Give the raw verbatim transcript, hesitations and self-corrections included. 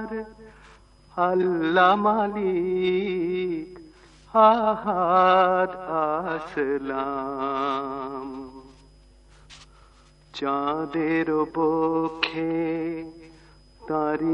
আমার আল্লাহ মালিক আহাদ আসলাম। চাঁদের পক্ষে তারি